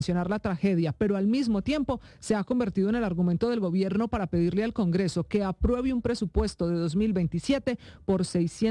mencionar la tragedia, pero al mismo tiempo se ha convertido en el argumento del gobierno para pedirle al Congreso que apruebe un presupuesto de 2027 por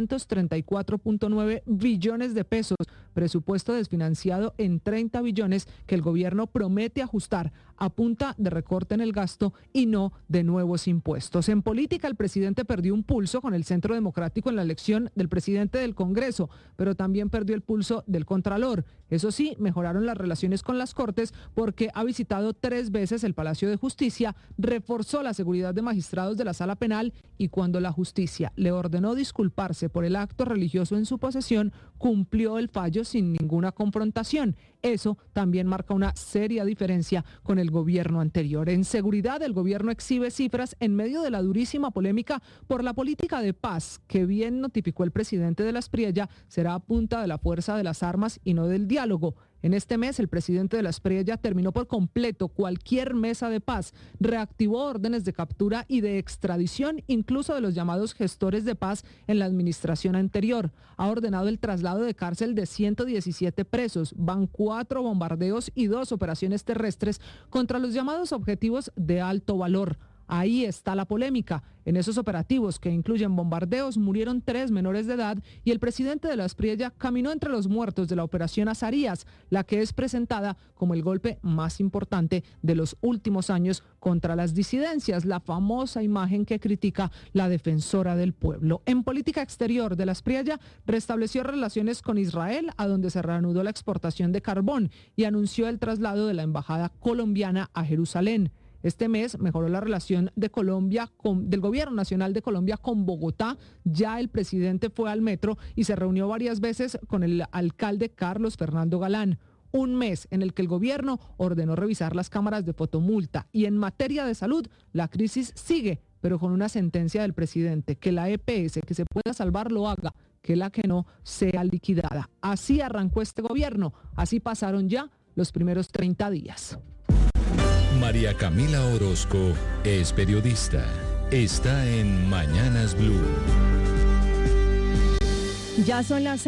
634.9 billones de pesos, presupuesto desfinanciado en 30 billones que el gobierno promete ajustar a punta de recorte en el gasto y no de nuevos impuestos. En política, el presidente perdió un pulso con el Centro Democrático en la elección del presidente del Congreso, pero también perdió el pulso del Contralor. Eso sí, mejoraron las relaciones con las Cortes porque ha visitado 3 veces el Palacio de Justicia, reforzó la seguridad de magistrados de la Sala Penal y cuando la justicia le ordenó disculparse por el acto religioso en su posesión, cumplió el fallo sin ninguna confrontación. Eso también marca una seria diferencia con el gobierno anterior. En seguridad, el gobierno exhibe cifras en medio de la durísima polémica por la política de paz, que bien notificó el presidente de la Espriella, será a punta de la fuerza de las armas y no del diálogo. En este mes, el presidente de la Espriella terminó por completo cualquier mesa de paz, reactivó órdenes de captura y de extradición, incluso de los llamados gestores de paz en la administración anterior. Ha ordenado el traslado de cárcel de 117 presos, van 4 bombardeos y 2 operaciones terrestres contra los llamados objetivos de alto valor. Ahí está la polémica. En esos operativos que incluyen bombardeos murieron 3 menores de edad y el presidente de la Espriella caminó entre los muertos de la operación Azarías, la que es presentada como el golpe más importante de los últimos años contra las disidencias, la famosa imagen que critica la defensora del pueblo. En política exterior, de la Espriella restableció relaciones con Israel, a donde se reanudó la exportación de carbón y anunció el traslado de la embajada colombiana a Jerusalén. Este mes mejoró la relación de Colombia del Gobierno Nacional de Colombia con Bogotá. Ya el presidente fue al metro y se reunió varias veces con el alcalde Carlos Fernando Galán. Un mes en el que el gobierno ordenó revisar las cámaras de fotomulta. Y en materia de salud, la crisis sigue, pero con una sentencia del presidente, que la EPS que se pueda salvar lo haga, que la que no sea liquidada. Así arrancó este gobierno, así pasaron ya los primeros 30 días. María Camila Orozco es periodista. Está en Mañanas Blue. Ya son las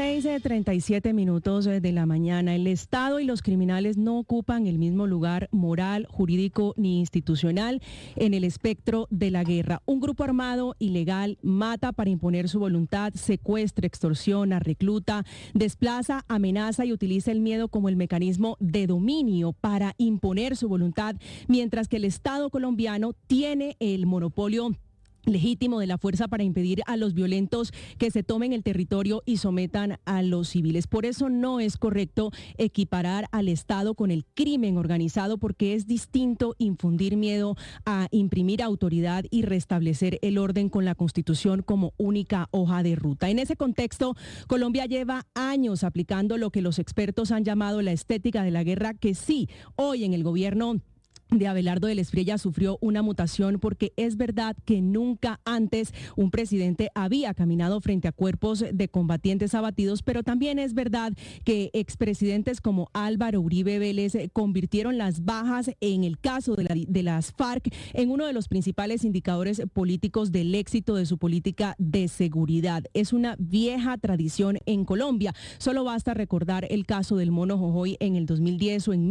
6:37 de la mañana. El Estado y los criminales no ocupan el mismo lugar moral, jurídico ni institucional en el espectro de la guerra. Un grupo armado ilegal mata para imponer su voluntad, secuestra, extorsiona, recluta, desplaza, amenaza y utiliza el miedo como el mecanismo de dominio para imponer su voluntad, mientras que el Estado colombiano tiene el monopolio legítimo de la fuerza para impedir a los violentos que se tomen el territorio y sometan a los civiles. Por eso no es correcto equiparar al Estado con el crimen organizado, porque es distinto infundir miedo a imprimir autoridad y restablecer el orden con la Constitución como única hoja de ruta. En ese contexto, Colombia lleva años aplicando lo que los expertos han llamado la estética de la guerra, que sí, hoy en el gobierno de Abelardo de la Espriella sufrió una mutación, porque es verdad que nunca antes un presidente había caminado frente a cuerpos de combatientes abatidos, pero también es verdad que expresidentes como Álvaro Uribe Vélez convirtieron las bajas en el caso de las FARC en uno de los principales indicadores políticos del éxito de su política de seguridad. Es una vieja tradición en Colombia. Solo basta recordar el caso del Mono Jojoy en el 2010 o en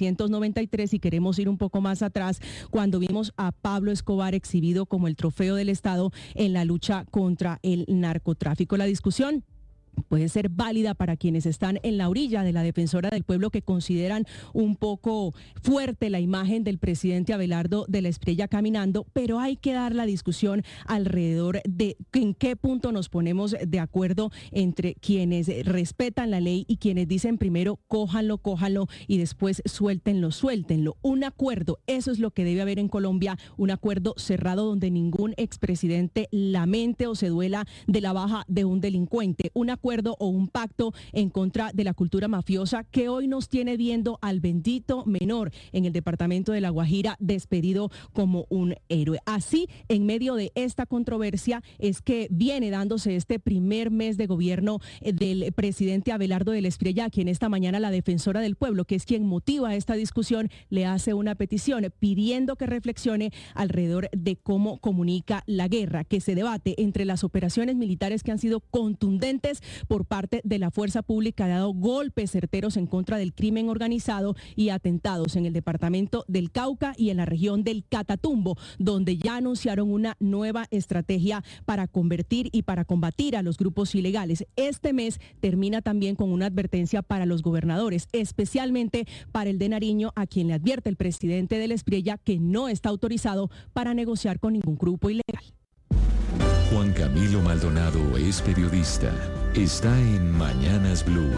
1993, si queremos ir un poco más atrás, cuando vimos a Pablo Escobar exhibido como el trofeo del Estado en la lucha contra el narcotráfico. La discusión puede ser válida para quienes están en la orilla de la defensora del pueblo, que consideran un poco fuerte la imagen del presidente Abelardo de la Espriella caminando, pero hay que dar la discusión alrededor de en qué punto nos ponemos de acuerdo entre quienes respetan la ley y quienes dicen primero cójanlo y después suéltenlo. Un acuerdo, eso es lo que debe haber en Colombia, un acuerdo cerrado donde ningún expresidente lamente o se duela de la baja de un delincuente, un acuerdo o un pacto en contra de la cultura mafiosa que hoy nos tiene viendo al bendito menor en el departamento de La Guajira despedido como un héroe. Así, en medio de esta controversia es que viene dándose este primer mes de gobierno del presidente Abelardo de la Espriella, a quien esta mañana la defensora del pueblo, que es quien motiva esta discusión, le hace una petición pidiendo que reflexione alrededor de cómo comunica la guerra, que se debate entre las operaciones militares que han sido contundentes por parte de la fuerza pública ha dado golpes certeros en contra del crimen organizado y atentados en el departamento del Cauca y en la región del Catatumbo, donde ya anunciaron una nueva estrategia para convertir y para combatir a los grupos ilegales. Este mes termina también con una advertencia para los gobernadores, especialmente para el de Nariño, a quien le advierte el presidente del Espriella que no está autorizado para negociar con ningún grupo ilegal. Juan Camilo Maldonado es periodista. Está en Mañanas Blue.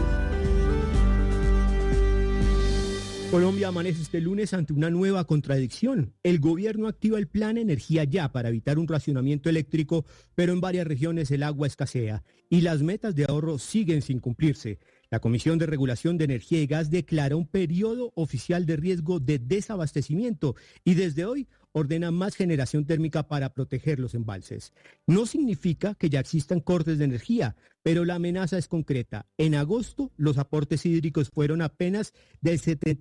Colombia amanece este lunes ante una nueva contradicción. El gobierno activa el plan Energía Ya para evitar un racionamiento eléctrico, pero en varias regiones el agua escasea y las metas de ahorro siguen sin cumplirse. La Comisión de Regulación de Energía y Gas declara un periodo oficial de riesgo de desabastecimiento y desde hoy ordena más generación térmica para proteger los embalses. No significa que ya existan cortes de energía, pero la amenaza es concreta. En agosto, los aportes hídricos fueron apenas del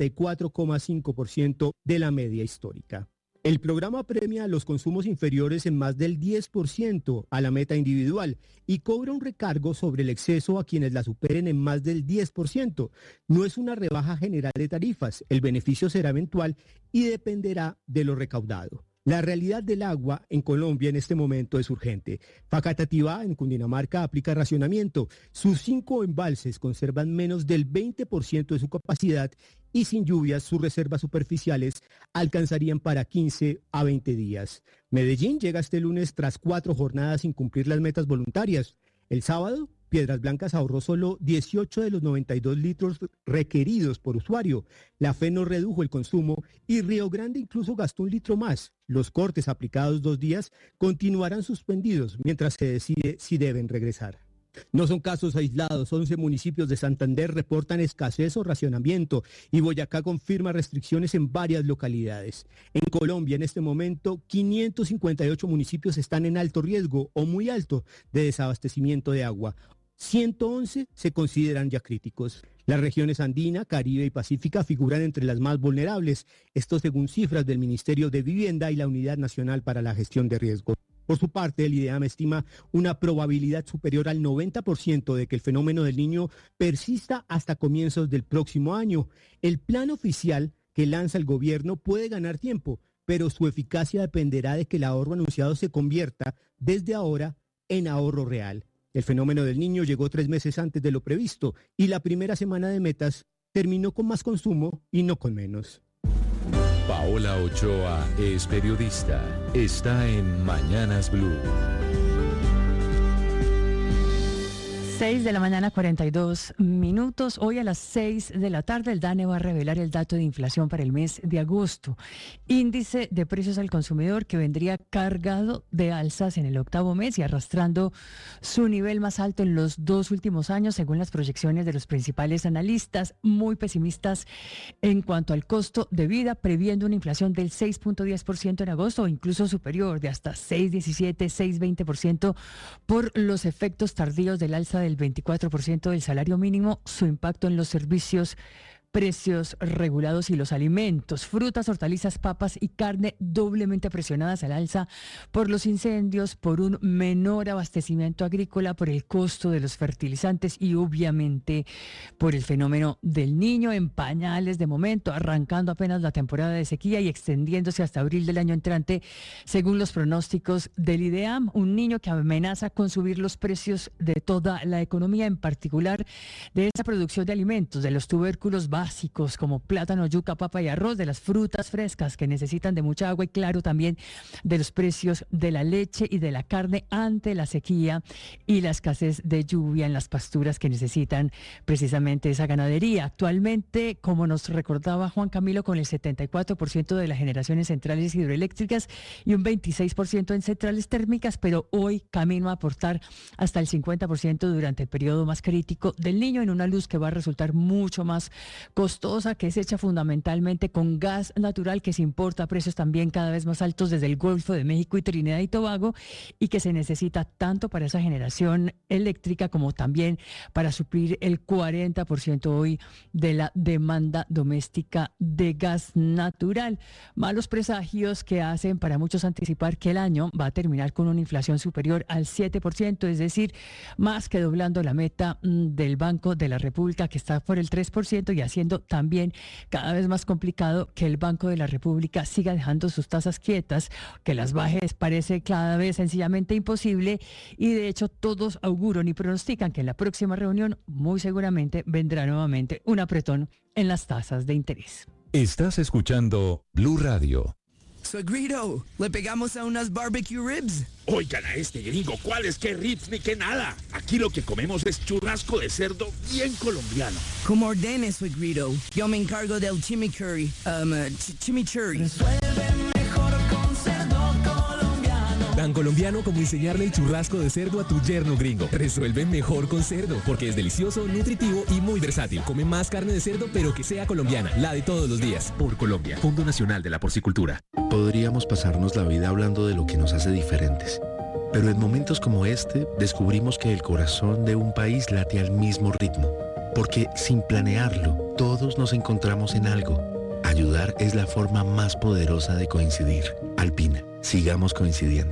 74,5% de la media histórica. El programa premia los consumos inferiores en más del 10% a la meta individual y cobra un recargo sobre el exceso a quienes la superen en más del 10%. No es una rebaja general de tarifas, el beneficio será eventual y dependerá de lo recaudado. La realidad del agua en Colombia en este momento es urgente. Facatativá, en Cundinamarca, aplica racionamiento. Sus 5 embalses conservan menos del 20% de su capacidad y sin lluvias sus reservas superficiales alcanzarían para 15 a 20 días. Medellín llega este lunes tras 4 jornadas sin cumplir las metas voluntarias. El sábado, Piedras Blancas ahorró solo 18 de los 92 litros requeridos por usuario. La FE no redujo el consumo y Río Grande incluso gastó 1 litro más. Los cortes aplicados 2 días continuarán suspendidos mientras se decide si deben regresar. No son casos aislados, 11 municipios de Santander reportan escasez o racionamiento y Boyacá confirma restricciones en varias localidades. En Colombia, en este momento, 558 municipios están en alto riesgo o muy alto de desabastecimiento de agua. 111 se consideran ya críticos. Las regiones andina, Caribe y Pacífica figuran entre las más vulnerables, esto según cifras del Ministerio de Vivienda y la Unidad Nacional para la Gestión de Riesgos. Por su parte, el IDEAM estima una probabilidad superior al 90% de que el fenómeno del Niño persista hasta comienzos del próximo año. El plan oficial que lanza el gobierno puede ganar tiempo, pero su eficacia dependerá de que el ahorro anunciado se convierta desde ahora en ahorro real. El fenómeno del Niño llegó 3 meses antes de lo previsto y la primera semana de metas terminó con más consumo y no con menos. Paola Ochoa es periodista. Está en Mañanas Blue. 6 de la mañana, 42 minutos. Hoy a las 6 de la tarde el DANE va a revelar el dato de inflación para el mes de agosto. Índice de precios al consumidor que vendría cargado de alzas en el octavo mes y arrastrando su nivel más alto en los 2 últimos años, según las proyecciones de los principales analistas, muy pesimistas en cuanto al costo de vida, previendo una inflación del 6.10% en agosto o incluso superior, de hasta 6.17, 6.20% por los efectos tardíos del alza del 24% del salario mínimo, su impacto en los servicios, precios regulados y los alimentos, frutas, hortalizas, papas y carne doblemente presionadas al alza por los incendios, por un menor abastecimiento agrícola, por el costo de los fertilizantes y obviamente por el fenómeno del Niño, en pañales de momento, arrancando apenas la temporada de sequía y extendiéndose hasta abril del año entrante, según los pronósticos del IDEAM, un Niño que amenaza con subir los precios de toda la economía, en particular de esa producción de alimentos, de los tubérculos básicos como plátano, yuca, papa y arroz, de las frutas frescas que necesitan de mucha agua y claro también de los precios de la leche y de la carne ante la sequía y la escasez de lluvia en las pasturas que necesitan precisamente esa ganadería. Actualmente, como nos recordaba Juan Camilo, con el 74% de las generaciones centrales hidroeléctricas y un 26% en centrales térmicas, pero hoy camino a aportar hasta el 50% durante el periodo más crítico del Niño, en una luz que va a resultar mucho más costosa, que es hecha fundamentalmente con gas natural que se importa a precios también cada vez más altos desde el Golfo de México y Trinidad y Tobago, y que se necesita tanto para esa generación eléctrica como también para suplir el 40% hoy de la demanda doméstica de gas natural. Malos presagios que hacen para muchos anticipar que el año va a terminar con una inflación superior al 7%, es decir, más que doblando la meta del Banco de la República, que está por el 3%, y haciendo también cada vez más complicado que el Banco de la República siga dejando sus tasas quietas, que las baje parece cada vez sencillamente imposible, y de hecho todos auguran y pronostican que en la próxima reunión muy seguramente vendrá nuevamente un apretón en las tasas de interés. Estás escuchando Blue Radio. Suegrito, ¿le pegamos a unas barbecue ribs? Oigan a este gringo, ¿cuáles qué ribs ni qué nada? Aquí lo que comemos es churrasco de cerdo bien colombiano. Como ordene, suegrito. Yo me encargo del chimichurri. Chimichurri. Tan colombiano como enseñarle el churrasco de cerdo a tu yerno gringo. Resuelve mejor con cerdo, porque es delicioso, nutritivo y muy versátil. Come más carne de cerdo, pero que sea colombiana, la de todos los días. Por Colombia, Fondo Nacional de la Porcicultura. Podríamos pasarnos la vida hablando de lo que nos hace diferentes. Pero en momentos como este, descubrimos que el corazón de un país late al mismo ritmo. Porque sin planearlo, todos nos encontramos en algo. Ayudar es la forma más poderosa de coincidir. Alpina, sigamos coincidiendo.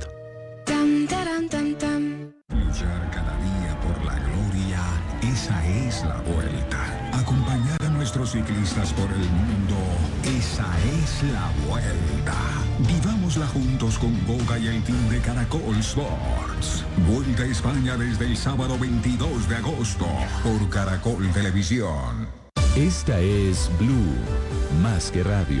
Luchar cada día por la gloria, esa es la vuelta. Acompañar a nuestros ciclistas por el mundo, esa es la vuelta. Vivámosla juntos con Boca y el team de Caracol Sports. Vuelta a España desde el sábado 22 de agosto por Caracol Televisión. Esta es Blue, más que radio.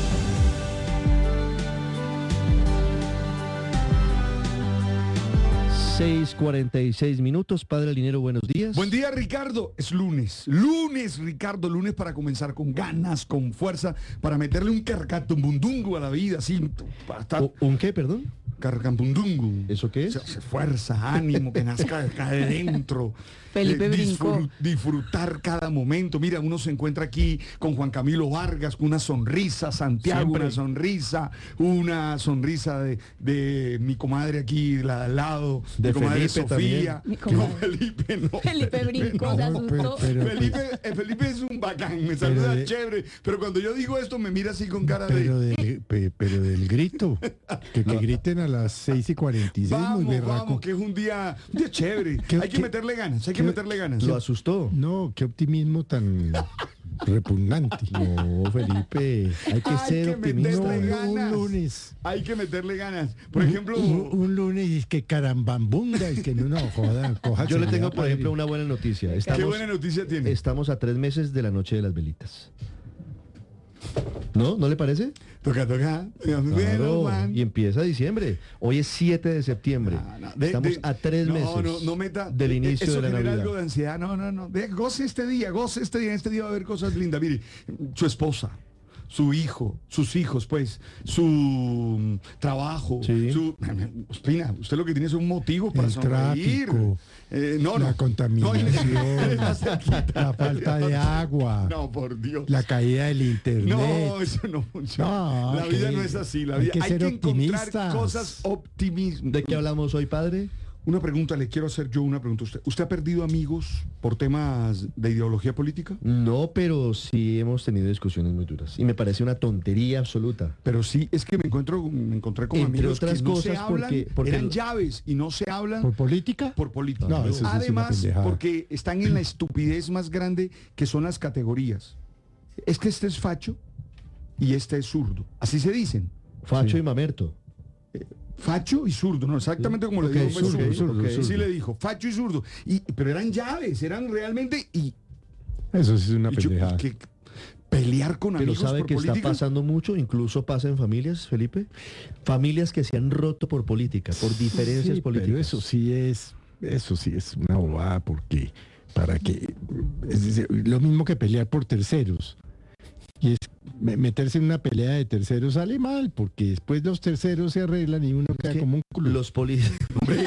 6:46. Padre Linero, buenos días. Buen día, Ricardo. Es lunes. Lunes, Ricardo. Lunes para comenzar con ganas, con fuerza, para meterle un carcatumbundungu a la vida. Así, ¿Un qué, perdón? Carcampundungu. ¿Eso qué es? Fuerza, ánimo, que nazca acá de dentro. Felipe brincó. Disfrutar cada momento. Mira, uno se encuentra aquí con Juan Camilo Vargas, con una sonrisa, Santiago, Siempre. una sonrisa de mi comadre aquí, la de al lado, de mi comadre Felipe Sofía. No, Felipe no. Felipe brincó, se asustó. Felipe es un bacán, me saluda chévere, pero cuando yo digo esto me mira así con cara de... Pero del grito, que griten a las 6:46, muy berraco. Vamos, que es un día chévere. Hay que meterle ganas, meterle ganas. ¿Lo asustó? No, qué optimismo tan repugnante. No, Felipe, hay que ser optimista. Un lunes. Hay que meterle ganas. Por ejemplo... Un lunes y es que carambambunda, es que no joda. Yo le tengo, por ejemplo, una buena noticia. ¿Qué buena noticia tiene? Estamos a 3 meses de la noche de las velitas. ¿No? ¿No le parece? Toca. Claro, y empieza diciembre. Hoy es 7 de septiembre. Estamos a 3 meses no meta, del inicio de la Navidad. Algo de ansiedad. No. Goce este día. En este día va a haber cosas lindas. Mire, su esposa, su hijo, sus hijos, pues, su trabajo, sí. Ospina, usted lo que tiene es un motivo para el sonreír. Tráfico, la contaminación, la falta de agua. No, por Dios. La caída del internet. No, eso no funciona. La vida no es así. Hay que encontrar cosas optimismo. ¿De qué hablamos hoy, padre? Una pregunta, le quiero hacer yo una pregunta a usted. ¿Usted ha perdido amigos por temas de ideología política? No, pero sí hemos tenido discusiones muy duras. Y me parece una tontería absoluta. Pero sí, es que me encontré con amigos otras que no cosas se hablan, porque eran llaves y no se hablan. ¿Por política? Por política. No, eso además, es porque están en la estupidez más grande que son las categorías. Es que este es facho y este es zurdo. Así se dicen. Facho y mamerto. Facho y zurdo, no exactamente como le dijo. Zurdo. Sí le dijo, facho y zurdo. Pero eran llaves, eran realmente... Eso sí es una pendejada. Que pelear con amigos pero sabe por que política. Está pasando mucho, incluso pasa en familias, Felipe. Familias que se han roto por política, por diferencias políticas. Pero eso sí es una bobada, porque para que... Es decir, lo mismo que pelear por terceros. Y es meterse en una pelea de terceros sale mal, porque después los terceros se arreglan y uno queda como un culo. Los políticos... ¿Se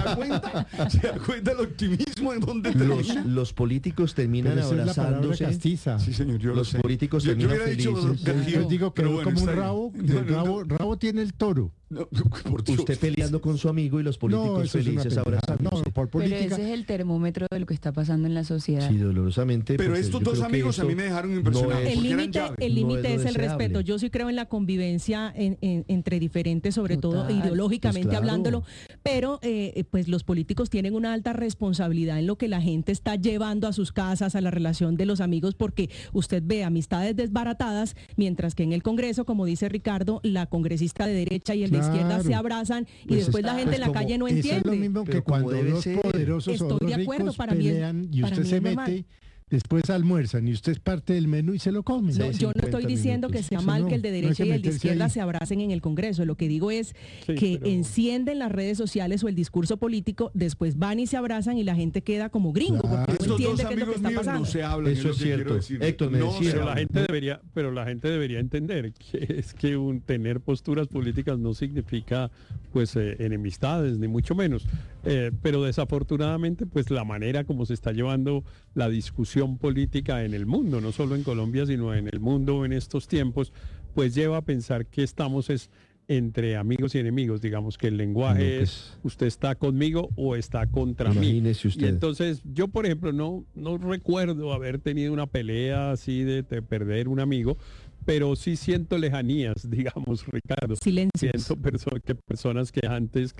da cuenta el optimismo en donde termina? Los políticos terminan abrazándose. Castiza. Sí, señor, yo los lo sé. políticos terminan felices. Yo digo que pero como un bueno, rabo, rabo tiene el toro. No, por Dios. Usted peleando con su amigo y los políticos felices abrazándose. Por política. Pero ese es el termómetro de lo que está pasando en la sociedad. Sí, dolorosamente. Pero pues, estos dos amigos a mí me dejaron impresionado. El límite es el deseable. respeto. Yo sí creo en la convivencia entre diferentes, sobre todo ideológicamente Pues claro. hablándolo, pero pues los políticos tienen una alta responsabilidad en lo que la gente está llevando a sus casas, a la relación de los amigos, porque usted ve amistades desbaratadas, mientras que en el Congreso, como dice Ricardo, la congresista de derecha y el de izquierda se abrazan y Pues después la gente en la calle no entiende. Eso es lo mismo que cuando dos poderosos o dos ricos pelean y usted se mete, después almuerzan y usted es parte del menú y se lo come. No, yo no estoy diciendo que sea mal que el de derecha y el de izquierda se abracen en el Congreso. Lo que digo es que encienden las redes sociales o el discurso político, después van y se abrazan y la gente queda como gringo, porque no entiende qué es lo que está pasando. No se hablan, eso es cierto. Héctor, me decía. Pero la gente debería entender que es que tener posturas políticas no significa pues enemistades, ni mucho menos. Pero desafortunadamente pues la manera como se está llevando la discusión política en el mundo, no solo en Colombia, sino en el mundo en estos tiempos, pues lleva a pensar que estamos entre amigos y enemigos, digamos que el lenguaje es usted está conmigo o está contra mí. Usted. Y entonces yo, por ejemplo, no recuerdo haber tenido una pelea así de perder un amigo, pero sí siento lejanías, digamos, Ricardo. Silencios. Siento personas que antes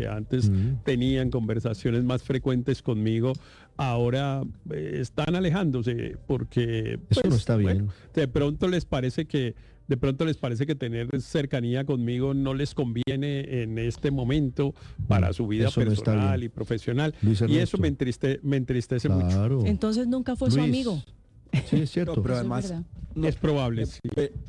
tenían conversaciones más frecuentes conmigo, ahora están alejándose porque eso no está bien. De pronto les parece que tener cercanía conmigo no les conviene en este momento para su vida personal y profesional. Y eso me entristece mucho. Entonces nunca fue su amigo. Sí, es cierto. No, pero además es probable, sí.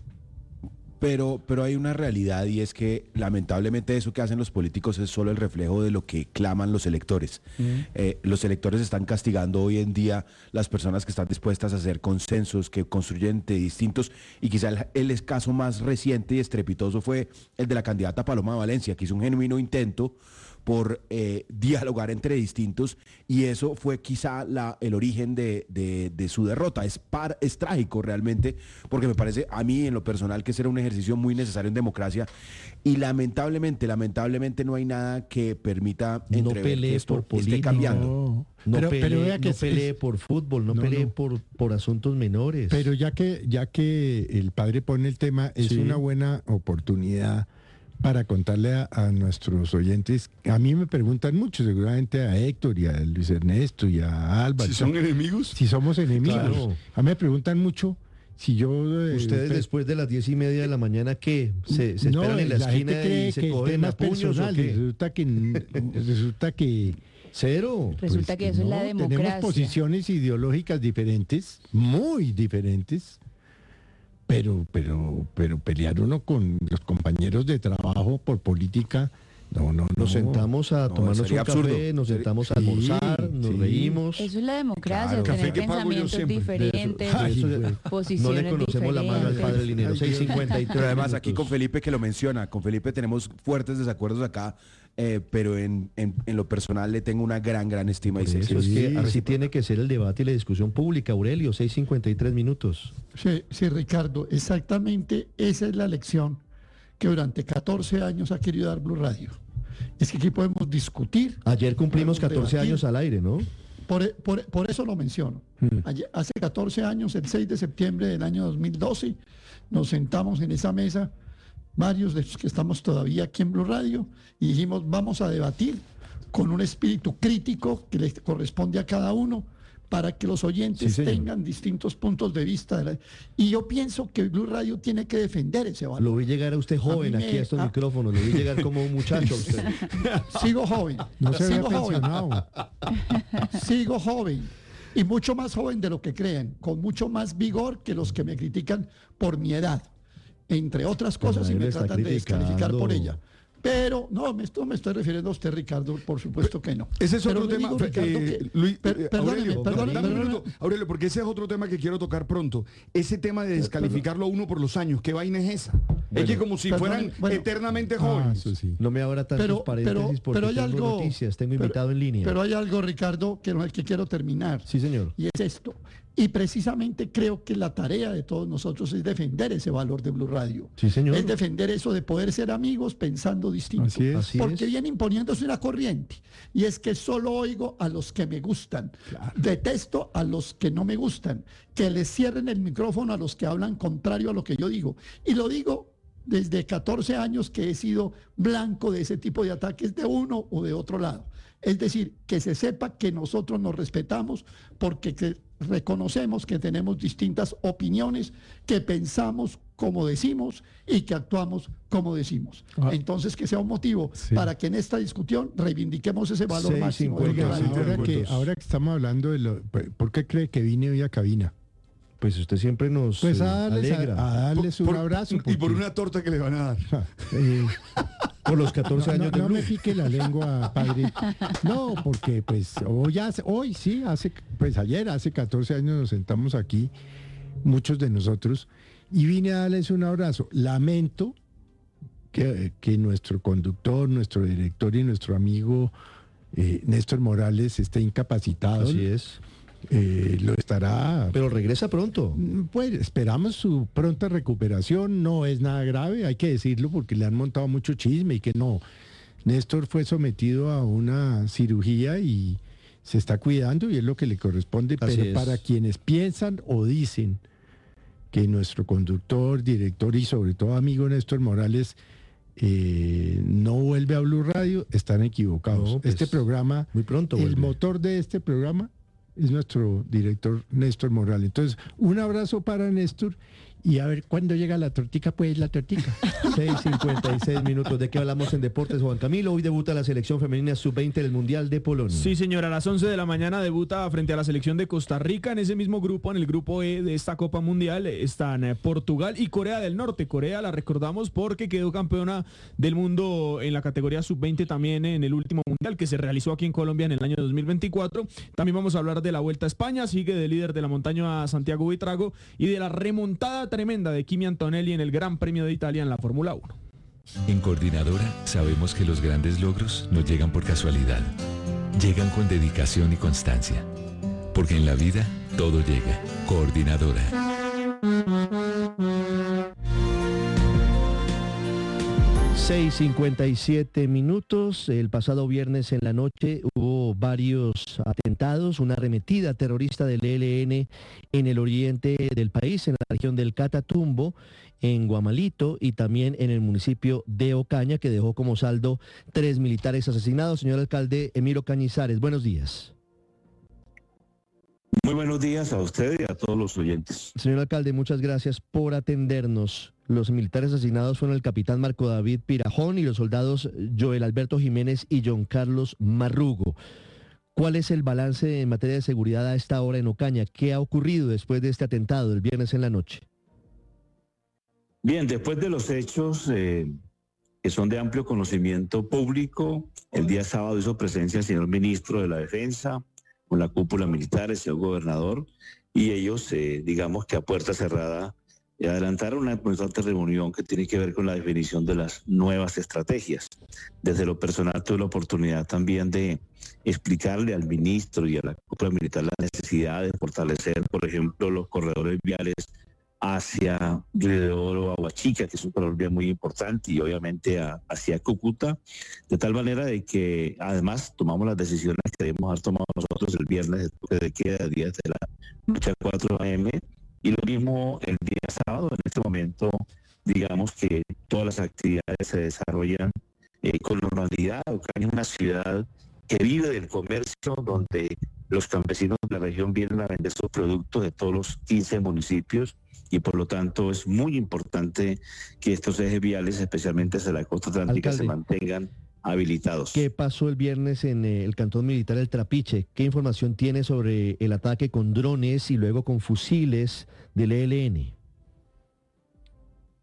Pero hay una realidad y es que lamentablemente eso que hacen los políticos es solo el reflejo de lo que claman los electores. Los electores están castigando hoy en día las personas que están dispuestas a hacer consensos, que construyen de distintos, y quizá el caso más reciente y estrepitoso fue el de la candidata Paloma Valencia, que hizo un genuino intento por dialogar entre distintos, y eso fue quizá el origen de su derrota. Es trágico realmente, porque me parece a mí en lo personal que ese era un ejercicio muy necesario en democracia, y lamentablemente no hay nada que permita entrever que esto esté cambiando. No pelee por fútbol, no pelee por asuntos menores. Pero ya que el padre pone el tema, es una buena oportunidad para contarle a nuestros oyentes. A mí me preguntan mucho, seguramente a Héctor y a Luis Ernesto y a Álvaro. ¿Si son enemigos? Si somos enemigos. Claro. A mí me preguntan mucho si yo... ¿Ustedes después de las 10:30 de la mañana qué? ¿Se esperan en la esquina y se cogen a puños o qué? Resulta que cero. Resulta que eso es la democracia. Tenemos posiciones ideológicas diferentes, muy diferentes. Pero pelear uno con los compañeros de trabajo por política, no. Nos sentamos a tomarnos un café, nos sentamos a almorzar, nos reímos. Eso es la democracia, Claro. tener Café que pago yo pensamientos siempre. diferentes, posiciones no le conocemos la mano al padre Linero. 6:53. Pero además aquí con Felipe, que lo menciona, con Felipe tenemos fuertes desacuerdos acá, pero en lo personal le tengo una gran estima. Y eso es que así tiene que ser el debate y la discusión pública. Aurelio, 6:53. Sí, Ricardo, exactamente esa es la lección que durante 14 años ha querido dar Blue Radio. Es que aquí podemos discutir. Ayer cumplimos 14 años al aire, ¿no? Por eso lo menciono. Hace 14 años, el 6 de septiembre del año 2012, nos sentamos en esa mesa, varios de los que estamos todavía aquí en Blue Radio, y dijimos, vamos a debatir con un espíritu crítico que le corresponde a cada uno, para que los oyentes tengan distintos puntos de vista. Y yo pienso que Blue Radio tiene que defender ese valor. Lo vi llegar a usted joven aquí a estos micrófonos, lo vi llegar como un muchacho a usted. Sigo joven. No se había pensionado. Sigo joven. Y mucho más joven de lo que creen, con mucho más vigor que los que me critican por mi edad, entre otras cosas, y me tratan de descalificar por ella. Pero no, esto me estoy refiriendo a usted, Ricardo, por supuesto que no. Ese es otro Pero le tema, digo, Ricardo, Aurelio, porque ese es otro tema que quiero tocar pronto. Ese tema de descalificarlo a uno por los años, ¿qué vaina es esa? Es que como si fueran eternamente jóvenes. No me abra tantos paréntesis porque hay tengo algo, noticias, tengo invitado en línea. Pero hay algo, Ricardo, que quiero terminar. Sí, señor. Y es esto. Y precisamente creo que la tarea de todos nosotros es defender ese valor de Blue Radio. Sí, señor. Es defender eso de poder ser amigos pensando distinto. Así porque es. viene imponiéndose una corriente. Y es que solo oigo a los que me gustan. Claro. Detesto a los que no me gustan. Que les cierren el micrófono a los que hablan contrario a lo que yo digo. Y lo digo desde 14 años que he sido blanco de ese tipo de ataques de uno o de otro lado. Es decir, que se sepa que nosotros nos respetamos porque reconocemos que tenemos distintas opiniones, que pensamos como decimos y que actuamos como decimos. Entonces, que sea un motivo para que en esta discusión reivindiquemos ese valor máximo. Ahora que estamos hablando de ¿por qué cree que vine hoy a cabina? Pues usted siempre nos alegra. A darles un abrazo. Y por una torta que le van a dar. Por los 14 años de Blue. No me pique la lengua, padre. No, porque pues ayer, hace 14 años nos sentamos aquí, muchos de nosotros, y vine a darles un abrazo. Lamento que nuestro conductor, nuestro director y nuestro amigo Néstor Morales esté incapacitado. Así es. Lo estará. Pero regresa pronto. Pues esperamos su pronta recuperación. No es nada grave, hay que decirlo, porque le han montado mucho chisme y que no. Néstor fue sometido a una cirugía y se está cuidando y es lo que le corresponde. Pero para quienes piensan o dicen que nuestro conductor, director y sobre todo amigo Néstor Morales no vuelve a Blue Radio, están equivocados. No, pues, este programa, muy pronto el motor de este programa es nuestro director Néstor Morales. Entonces, un abrazo para Néstor y a ver cuándo llega la tortica, pues la tortica. 6:56 minutos. ¿De qué hablamos en Deportes, Juan Camilo? Hoy debuta la selección femenina sub-20 del Mundial de Polonia. Sí, señora, a las 11 de la mañana debuta frente a la selección de Costa Rica. En ese mismo grupo, en el grupo E de esta Copa Mundial, están Portugal y Corea del Norte. Corea la recordamos porque quedó campeona del mundo en la categoría sub-20 también en el último Mundial que se realizó aquí en Colombia en el año 2024. También vamos a hablar de la Vuelta a España, sigue de líder de la montaña Santiago Buitrago y de la remontada tremenda de Kimi Antonelli en el Gran Premio de Italia en la Fórmula 1. En Coordinadora sabemos que los grandes logros no llegan por casualidad, llegan con dedicación y constancia, porque en la vida todo llega. Coordinadora. 6:57 minutos. El pasado viernes en la noche hubo varios atentados, una arremetida terrorista del ELN en el oriente del país, en la región del Catatumbo, en Guamalito y también en el municipio de Ocaña, que dejó como saldo 3 militares asesinados. Señor alcalde Emiro Cañizares, buenos días. Muy buenos días a usted y a todos los oyentes. Señor alcalde, muchas gracias por atendernos. Los militares asesinados fueron el capitán Marco David Pirajón y los soldados Joel Alberto Jiménez y John Carlos Marrugo. ¿Cuál es el balance en materia de seguridad a esta hora en Ocaña? ¿Qué ha ocurrido después de este atentado el viernes en la noche? Bien, después de los hechos que son de amplio conocimiento público, el día sábado hizo presencia el señor ministro de la Defensa, con la cúpula militar, el señor gobernador, y ellos, digamos que a puerta cerrada, adelantaron una importante reunión que tiene que ver con la definición de las nuevas estrategias. Desde lo personal tuve la oportunidad también de explicarle al ministro y a la cúpula militar la necesidad de fortalecer, por ejemplo, los corredores viales hacia Río de Oro, Aguachica, que es un corredor vial muy importante, y obviamente hacia Cúcuta, de tal manera de que además tomamos las decisiones que debemos haber tomado nosotros el viernes, de queda días de la lucha 4 AM, y lo mismo el día sábado. En este momento, digamos que todas las actividades se desarrollan con normalidad. Ocaña es una ciudad que vive del comercio, donde los campesinos de la región vienen a vender sus productos de todos los 15 municipios, y por lo tanto es muy importante que estos ejes viales, especialmente hacia la costa atlántica, alcalde, se mantengan habilitados. ¿Qué pasó el viernes en el cantón militar El Trapiche? ¿Qué información tiene sobre el ataque con drones y luego con fusiles del ELN?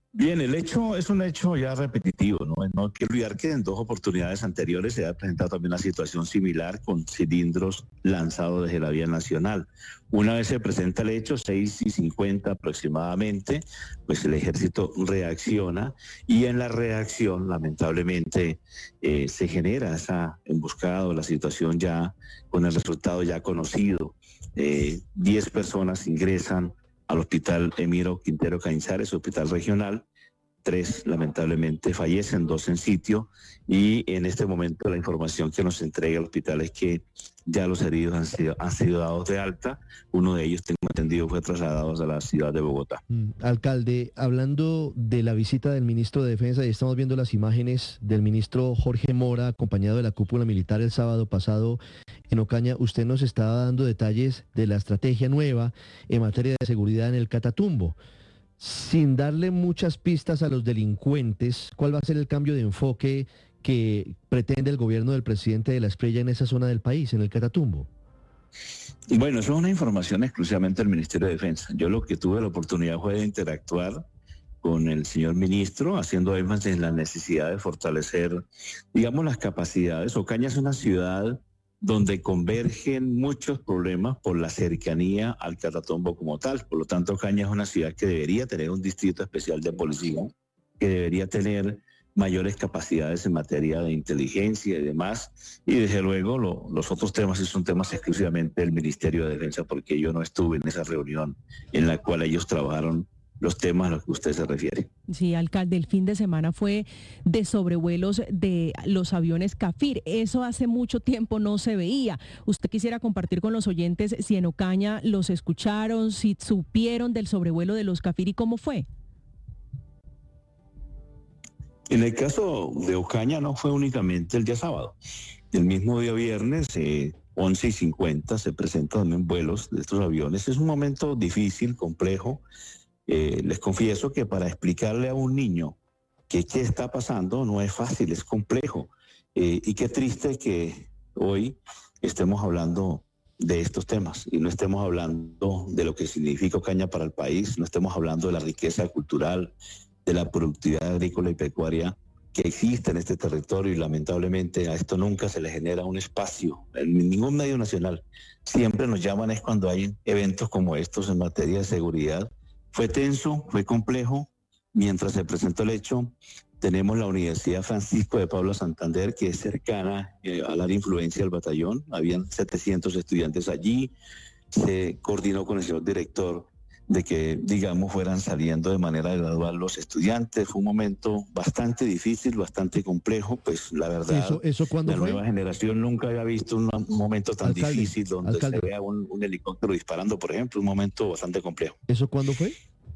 Bien, el hecho es un hecho ya repetitivo, ¿no? No hay que olvidar que en 2 oportunidades anteriores se ha presentado también una situación similar con cilindros lanzados desde la vía nacional. Una vez se presenta el hecho, 6:50 aproximadamente, pues el ejército reacciona y en la reacción, lamentablemente, se genera esa emboscada o la situación ya con el resultado ya conocido. 10 personas ingresan al hospital Emiro Quintero Cañizares, hospital regional. 3 lamentablemente fallecen, 2 en sitio, y en este momento la información que nos entrega el hospital es que ya los heridos han sido dados de alta. Uno de ellos, tengo entendido, fue trasladado a la ciudad de Bogotá. Alcalde, hablando de la visita del ministro de Defensa, y estamos viendo las imágenes del ministro Jorge Mora acompañado de la cúpula militar el sábado pasado en Ocaña. Usted nos estaba dando detalles de la estrategia nueva en materia de seguridad en el Catatumbo. Sin darle muchas pistas a los delincuentes, ¿cuál va a ser el cambio de enfoque que pretende el gobierno del presidente de la Espriella en esa zona del país, en el Catatumbo? Bueno, eso es una información exclusivamente del Ministerio de Defensa. Yo lo que tuve la oportunidad fue de interactuar con el señor ministro, haciendo énfasis en la necesidad de fortalecer, digamos, las capacidades. Ocaña es una ciudad donde convergen muchos problemas por la cercanía al Catatumbo como tal. Por lo tanto, Ocaña es una ciudad que debería tener un distrito especial de policía, que debería tener mayores capacidades en materia de inteligencia y demás. Y desde luego los otros temas sí son temas exclusivamente del Ministerio de Defensa, porque yo no estuve en esa reunión en la cual ellos trabajaron los temas a los que usted se refiere. Sí, alcalde, el fin de semana fue de sobrevuelos de los aviones Cafir. Eso hace mucho tiempo no se veía. ¿Usted quisiera compartir con los oyentes si en Ocaña los escucharon, si supieron del sobrevuelo de los Cafir y cómo fue? En el caso de Ocaña no fue únicamente el día sábado. El mismo día viernes, 11:50, se presentan también vuelos de estos aviones. Es un momento difícil, complejo. Les confieso que para explicarle a un niño qué está pasando no es fácil, es complejo. Y qué triste que hoy estemos hablando de estos temas y no estemos hablando de lo que significa Ocaña para el país, no estemos hablando de la riqueza cultural, de la productividad agrícola y pecuaria que existe en este territorio, y lamentablemente a esto nunca se le genera un espacio en ningún medio nacional. Siempre nos llaman es cuando hay eventos como estos en materia de seguridad. Fue tenso, fue complejo. Mientras se presentó el hecho, tenemos la Universidad Francisco de Paula Santander, que es cercana al área de influencia del batallón. Habían 700 estudiantes allí. Se coordinó con el señor director de que, digamos, fueran saliendo de manera gradual los estudiantes. Fue un momento bastante difícil, bastante complejo, pues la verdad, ¿Eso cuándo la fue? nueva generación nunca había visto un momento tan difícil donde se vea un helicóptero disparando, por ejemplo, un momento bastante complejo. ¿Eso cuándo fue?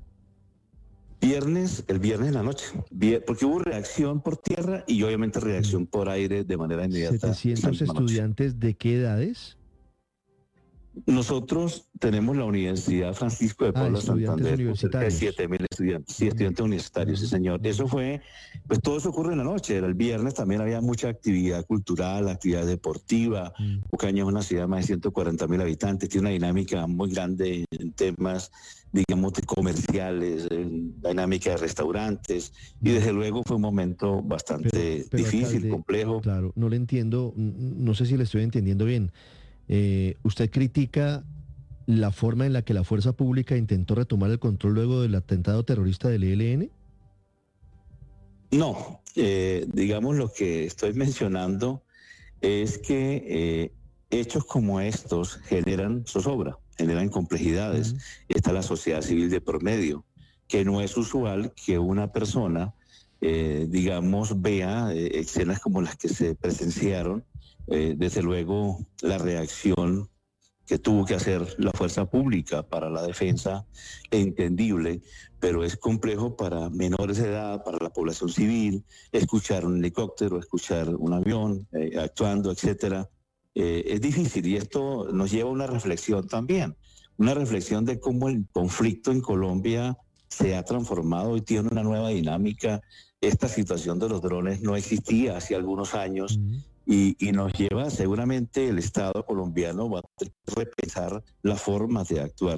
El viernes en la noche, porque hubo reacción por tierra y obviamente reacción por aire de manera inmediata. ¿700 estudiantes de qué edades? Nosotros tenemos la Universidad Francisco de Paula Santander, cerca de 7.000 estudiantes, sí, estudiantes universitarios, sí señor. Eso fue, pues todo eso ocurre en la noche. El viernes también había mucha actividad cultural, actividad deportiva. Ocaña es una ciudad de más de 140.000 habitantes, tiene una dinámica muy grande en temas, digamos, comerciales, en dinámica de restaurantes, y desde luego fue un momento bastante difícil, alcalde, complejo. Claro, no le entiendo, no sé si le estoy entendiendo bien. ¿Usted critica la forma en la que la fuerza pública intentó retomar el control luego del atentado terrorista del ELN? No, digamos, lo que estoy mencionando es que hechos como estos generan zozobra, generan complejidades. Está la sociedad civil de por medio, que no es usual que una persona, digamos, vea escenas como las que se presenciaron. Desde luego, la reacción que tuvo que hacer la fuerza pública para la defensa es entendible, pero es complejo para menores de edad, para la población civil, escuchar un helicóptero, escuchar un avión actuando, etcétera. Es difícil, y esto nos lleva a una reflexión también, una reflexión de cómo el conflicto en Colombia se ha transformado y tiene una nueva dinámica. Esta situación de los drones no existía hace algunos años. Y nos lleva, seguramente el Estado colombiano va a tener que repensar las formas de actuar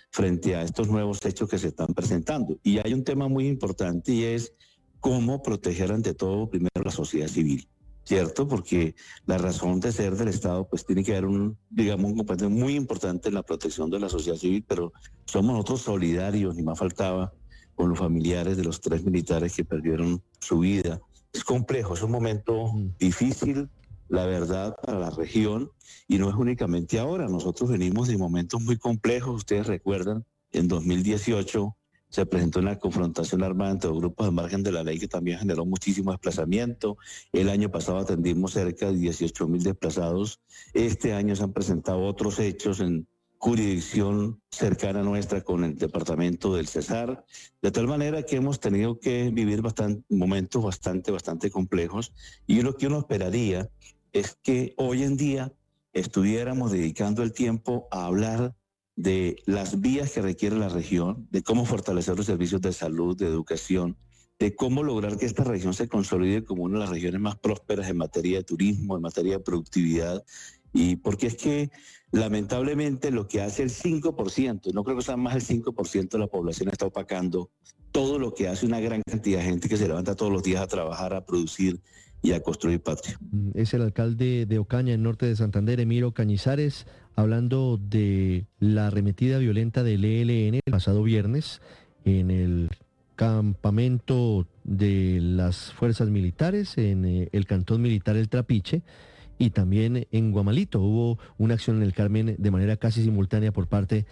frente a estos nuevos hechos que se están presentando. Y hay un tema muy importante y es cómo proteger ante todo primero la sociedad civil, ¿cierto? Porque la razón de ser del Estado pues tiene que haber un componente muy importante en la protección de la sociedad civil, pero somos nosotros solidarios, ni más faltaba, con los familiares de los 3 militares que perdieron su vida. Es complejo, es un momento difícil, la verdad, para la región, y no es únicamente ahora. Nosotros venimos de momentos muy complejos. Ustedes recuerdan, en 2018 se presentó una confrontación armada entre los grupos al margen de la ley que también generó muchísimo desplazamiento. El año pasado atendimos cerca de 18.000 desplazados. Este año se han presentado otros hechos en jurisdicción cercana nuestra con el departamento del Cesar, de tal manera que hemos tenido que vivir momentos bastante complejos, y lo que uno esperaría es que hoy en día estuviéramos dedicando el tiempo a hablar de las vías que requiere la región, de cómo fortalecer los servicios de salud, de educación, de cómo lograr que esta región se consolide como una de las regiones más prósperas en materia de turismo, en materia de productividad, y porque es que lamentablemente lo que hace el 5%, no creo que sea más del 5% de la población, está opacando todo lo que hace una gran cantidad de gente que se levanta todos los días a trabajar, a producir y a construir patria. Es el alcalde de Ocaña, en norte de Santander, Emiro Cañizares, hablando de la arremetida violenta del ELN el pasado viernes en el campamento de las fuerzas militares, en el cantón militar El Trapiche, y también en Guamalito hubo una acción en el Carmen de manera casi simultánea por parte